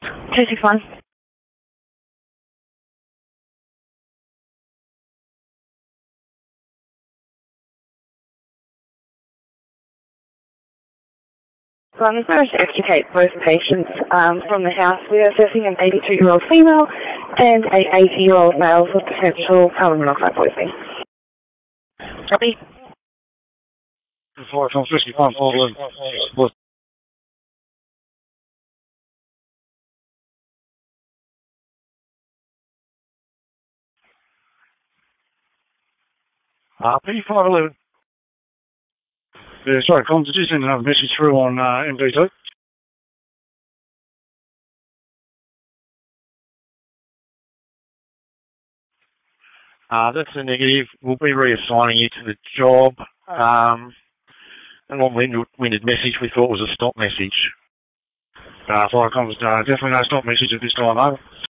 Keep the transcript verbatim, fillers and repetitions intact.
two six one. So I'm going to extricate both patients um, from the house. We are assessing an eighty-two-year-old female and an eighty-year-old male for potential carbon monoxide poisoning. Copy. Before I come fifty-one, all the... Uh, P five eleven. Yeah, sorry, Colin, did you send another message through on uh, M D two? Uh, that's a negative. We'll be reassigning you to the job. Um, and one winded message we thought was a stop message. Uh, fire comms, uh, definitely no stop message at this time, over.